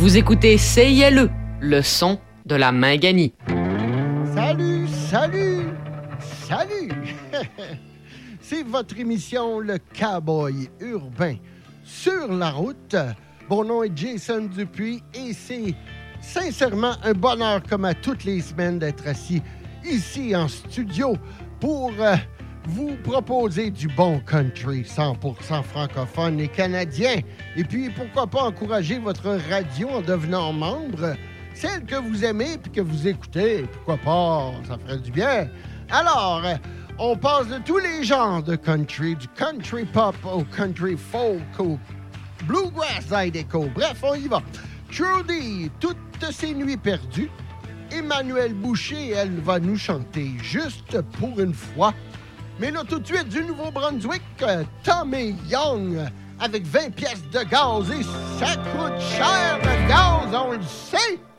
Vous écoutez CILE, le son de la Minganie. Salut, salut, salut! C'est votre émission Le Cowboy Urbain sur la route. Mon nom est Jason Dupuis et c'est sincèrement un bonheur comme à toutes les semaines d'être assis ici en studio pour vous proposer du bon country 100% francophone et canadien. Et puis, pourquoi pas encourager votre radio en devenant membre, celle que vous aimez puis que vous écoutez. Pourquoi pas, ça ferait du bien. Alors, on passe de tous les genres de country, du country pop au country folk, au bluegrass zydeco. Bref, on y va. Trudy, toutes ses nuits perdues. Emmanuel Boucher, elle va nous chanter juste pour une fois. Mais là, tout de suite, du Nouveau-Brunswick, Tommy Young, avec 20 pièces de gaz. Et ça coûte cher, le gaz, on le sait!